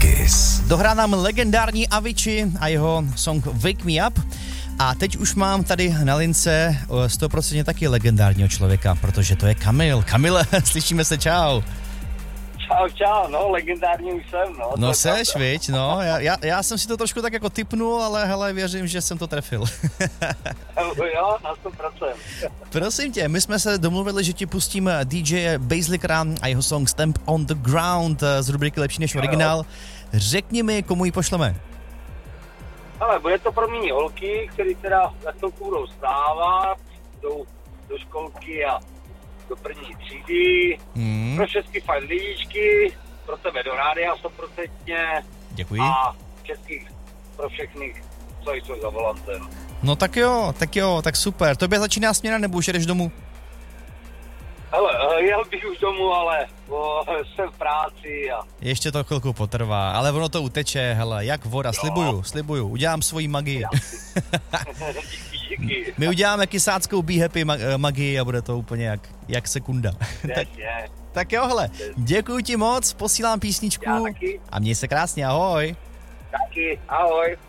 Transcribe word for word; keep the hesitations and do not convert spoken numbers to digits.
Kiss. Dohrá nám legendární Avicii a jeho song Wake Me Up. A teď už mám tady na lince sto procent taky legendárního člověka, protože to je Kamil. Kamile, slyšíme se, čau. Čau, čau, no, legendární už jsem, no. No seš, viď, no, já, já, já jsem si to trošku tak jako tipnul, ale hele, věřím, že jsem to trefil. Jo, na sto procent. Prosím tě, my jsme se domluvili, že ti pustím D J Basslickera a jeho song Stamp on the Ground z rubriky Lepší než originál. Řekni mi, komu ji pošleme. Ale bude to pro mě holky, který teda za chvilku budou stávat, jdou do školky a do první třídy, hmm. pro všechny fajn lidičky, pro tebe do rádia stoprocentně. Děkuji. A českých pro všechny, co jsou za volantem. No tak jo, tak jo, tak super. Tobě začíná směna, nebo už jedeš domů? Hele, jel bych už domů, ale o, jsem v práci a... Ještě to chvilku potrvá, ale ono to uteče, hele, jak voda, jo. slibuju, slibuju, udělám svoji magii. díky, díky. My uděláme kysáckou Be Happy magii a bude to úplně jak, jak sekunda. tak, tak jo, hele, děkuji ti moc, posílám písničku a měj se krásně, ahoj. Taky, ahoj.